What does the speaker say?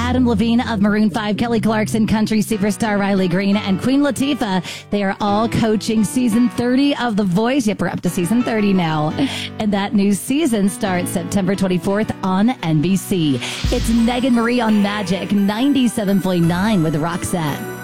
Adam Levine of Maroon 5, Kelly Clarkson, country superstar Riley Green, and Queen Latifah. They are all coaching season 30 of The Voice. Yep, we're up to season 30 now. And that new season starts September 24th on NBC. It's Megan Marie on Magic 97.9 with Roxette.